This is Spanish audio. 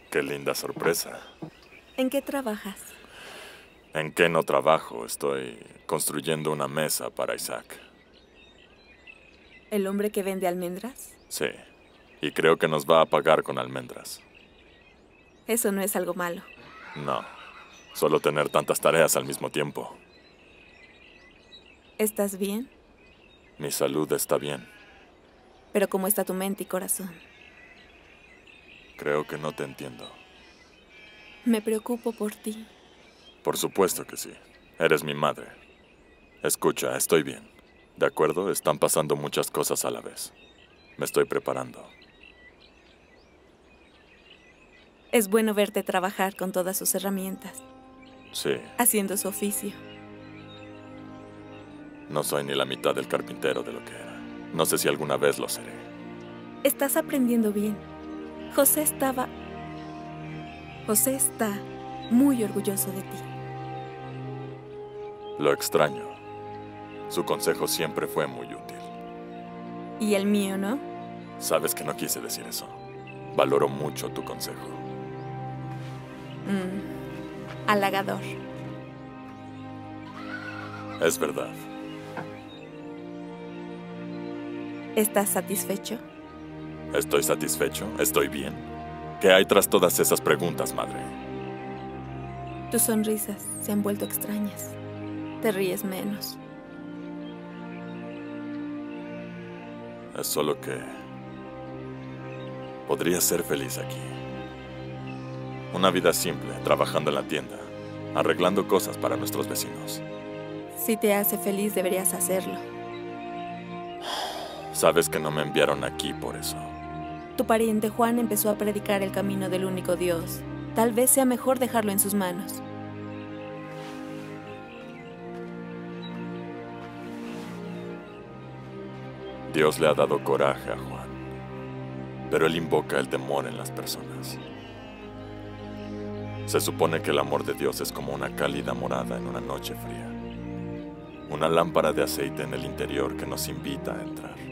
Qué linda sorpresa. ¿En qué trabajas? ¿En qué no trabajo? Estoy construyendo una mesa para Isaac. ¿El hombre que vende almendras? Sí. Y creo que nos va a pagar con almendras. Eso no es algo malo. No. Solo tener tantas tareas al mismo tiempo. ¿Estás bien? Mi salud está bien. Pero ¿cómo está tu mente y corazón? Creo que no te entiendo. Me preocupo por ti. Por supuesto que sí. Eres mi madre. Escucha, estoy bien. ¿De acuerdo? Están pasando muchas cosas a la vez. Me estoy preparando. Es bueno verte trabajar con todas sus herramientas, Sí. haciendo su oficio. No soy ni la mitad del carpintero de lo que era. No sé si alguna vez lo seré. Estás aprendiendo bien. José está muy orgulloso de ti. Lo extraño. Su consejo siempre fue muy útil. ¿Y el mío, no? Sabes que no quise decir eso. Valoro mucho tu consejo. Halagador. Es verdad. ¿Estás satisfecho? ¿Estoy satisfecho? ¿Estoy bien? ¿Qué hay tras todas esas preguntas, madre? Tus sonrisas se han vuelto extrañas. Te ríes menos. Es solo que... podría ser feliz aquí. Una vida simple, trabajando en la tienda, arreglando cosas para nuestros vecinos. Si te hace feliz, deberías hacerlo. Sabes que no me enviaron aquí por eso. Tu pariente Juan empezó a predicar el camino del único Dios. Tal vez sea mejor dejarlo en sus manos. Dios le ha dado coraje a Juan, pero él invoca el temor en las personas. Se supone que el amor de Dios es como una cálida morada en una noche fría. Una lámpara de aceite en el interior que nos invita a entrar.